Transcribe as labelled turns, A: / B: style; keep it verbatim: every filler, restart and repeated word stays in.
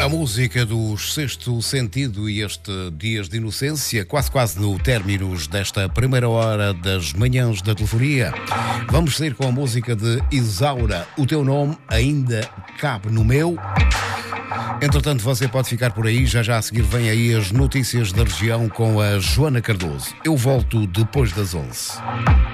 A: A música do Sexto Sentido e este Dias de Inocência, quase quase no términos desta primeira hora das manhãs da telefonia. Vamos sair com a música de Isaura, O Teu Nome Ainda Cabe no Meu. Entretanto, você pode ficar por aí, já já a seguir vem aí as notícias da região com a Joana Cardoso. Eu volto depois das onze.